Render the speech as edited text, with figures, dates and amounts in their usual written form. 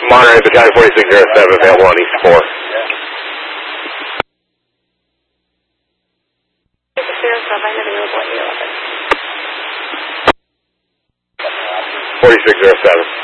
Monterey Battalion 4607, available on East 4. 4607.